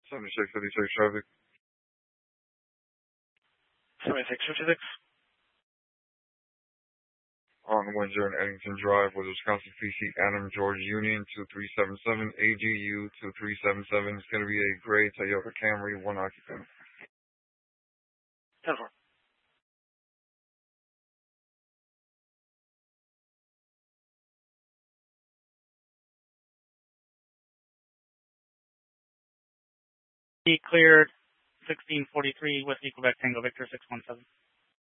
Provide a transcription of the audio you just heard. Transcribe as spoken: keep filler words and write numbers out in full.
seventy-six fifty-six traffic. seventy-six fifty-six. On Windsor and Eddington Drive with Wisconsin P C Adam George Union two three seven seven A G U two three seven seven. It's going to be a gray Toyota Camry, one occupant. ten four. Be cleared sixteen forty-three Whiskey Quebec Tango Victor six one seven.